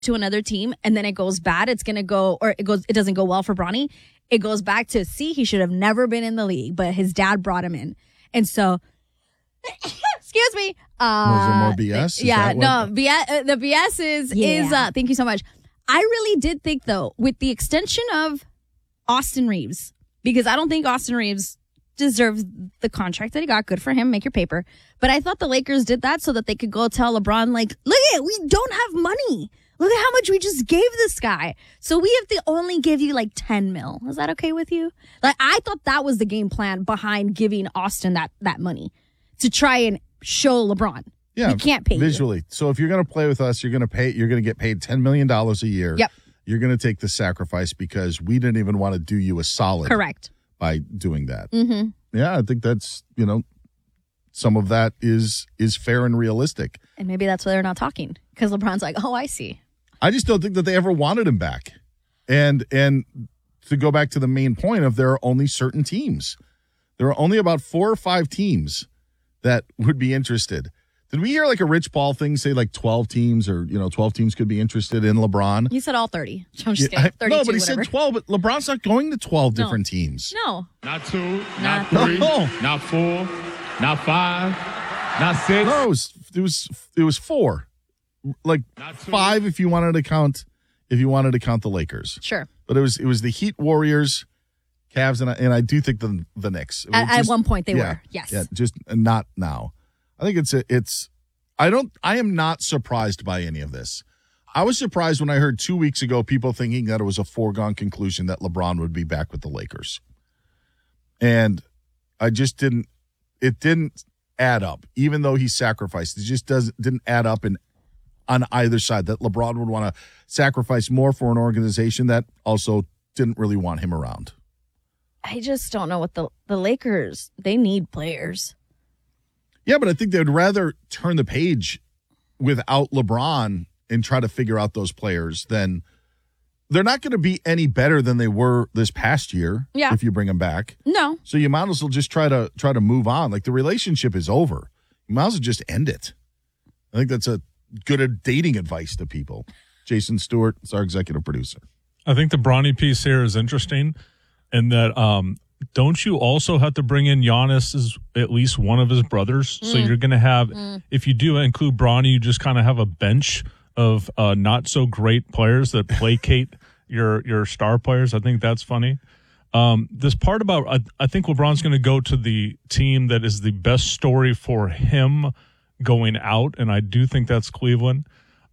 to another team and then it goes bad, it doesn't go well for Bronny. It goes back to, he should have never been in the league, but his dad brought him in. And so, excuse me. Was there more BS? The BS is thank you so much. I really did think, though, with the extension of Austin Reeves, because I don't think Austin Reeves deserves the contract that he got. Good for him. Make your paper. But I thought the Lakers did that so that they could go tell LeBron, like, look at it, we don't have money. Look at how much we just gave this guy. So we have to only give you like 10 mil. Is that okay with you? Like, I thought that was the game plan behind giving Austin that money to try and show LeBron. Yeah, we can't pay visually. You. So if you're going to play with us, you're going to get paid $10 million a year. Yep. You're going to take the sacrifice because we didn't even want to do you a solid. Correct. By doing that. Mm-hmm. Yeah, I think that's, some of that is fair and realistic. And maybe that's why they're not talking, because LeBron's like, oh, I see. I just don't think that they ever wanted him back. And to go back to the main point of, there are only certain teams. There are only about 4 or 5 teams that would be interested. Did we hear like a Rich Paul thing say like 12 teams or, 12 teams could be interested in LeBron? He said all 30. I'm just kidding. 32, no, but he whatever. said 12. But LeBron's not going to 12 different teams. No. Not 2, not 3, not 4, not 5, not 6. No, it was 4. Like 5 if you wanted to count the Lakers. Sure. But it was the Heat, Warriors, Cavs, and I do think the Knicks. At one point they were. Yes. Yeah, just not now. I think I am not surprised by any of this. I was surprised when I heard 2 weeks ago people thinking that it was a foregone conclusion that LeBron would be back with the Lakers. And I just didn't add up. Even though he sacrificed, it just didn't add up on either side, that LeBron would want to sacrifice more for an organization that also didn't really want him around. I just don't know what the Lakers, they need players. Yeah, but I think they would rather turn the page without LeBron and try to figure out those players than they're not going to be any better than they were this past year. Yeah. If you bring them back. No. So you might as well just try to move on. Like, the relationship is over. You might as well just end it. I think that's a good dating advice to people. Jason Stewart is our executive producer. I think the Bronny piece here is interesting in that don't you also have to bring in Giannis as at least one of his brothers? So you're going to have, if you do include Bronny, you just kind of have a bench of not so great players that placate your star players. I think that's funny. This part about, I think LeBron's going to go to the team that is the best story for him going out, and I do think that's Cleveland.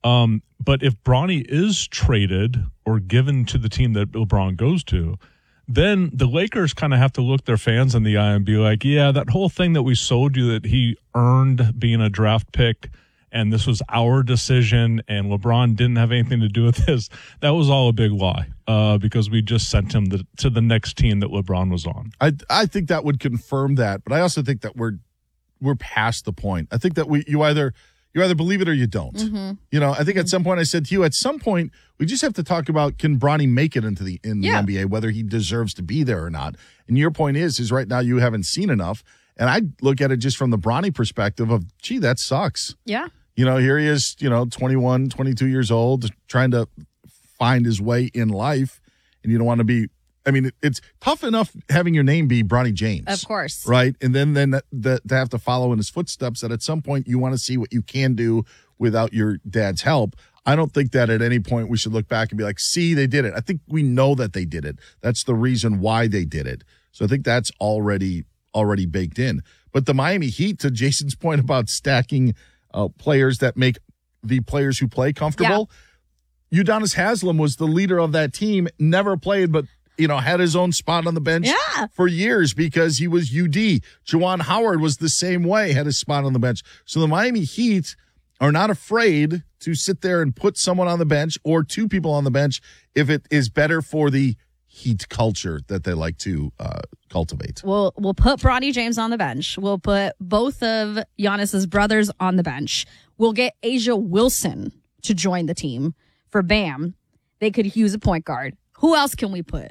But if Bronny is traded or given to the team that LeBron goes to, then the Lakers kind of have to look their fans in the eye and be like, yeah, that whole thing that we sold you that he earned being a draft pick and this was our decision and LeBron didn't have anything to do with this, that was all a big lie because we just sent him to the next team that LeBron was on. I think that would confirm that, but I also think that we're past the point. I think that you either believe it or you don't. Mm-hmm. I think at some point I said to you, at some point we just have to talk about, can Bronny make it into the NBA, whether he deserves to be there or not. And your point is right now you haven't seen enough. And I look at it just from the Bronny perspective of, gee, that sucks. Yeah. Here he is, 21, 22 years old, trying to find his way in life. And you don't want to be, it's tough enough having your name be Bronny James. Of course. Right? And then to have to follow in his footsteps, that at some point you want to see what you can do without your dad's help. I don't think that at any point we should look back and be like, see, they did it. I think we know that they did it. That's the reason why they did it. So I think that's already baked in. But the Miami Heat, to Jason's point about stacking players that make the players who play comfortable, Udonis Haslem was the leader of that team, never played, but had his own spot on the bench for years because he was UD. Juwan Howard was the same way, had his spot on the bench. So the Miami Heat are not afraid to sit there and put someone on the bench or 2 people on the bench if it is better for the Heat culture that they like to cultivate. We'll put Bronny James on the bench. We'll put both of Giannis's brothers on the bench. We'll get Asia Wilson to join the team for Bam. They could use a point guard. Who else can we put?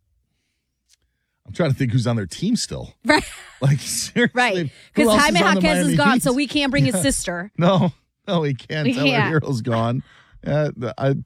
I'm trying to think who's on their team still. Right. Like, seriously. Right. Because Jaime Jaquez is gone, Heat? so we can't bring his sister. No, he can't. We Tyler can't. Hero's gone. I